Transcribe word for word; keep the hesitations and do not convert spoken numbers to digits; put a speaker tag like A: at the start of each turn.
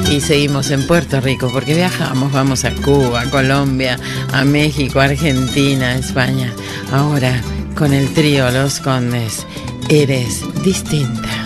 A: Y seguimos en Puerto Rico porque viajamos, vamos a Cuba, Colombia, a México, Argentina, España. Ahora con el trío Los Condes, Eres Distinta.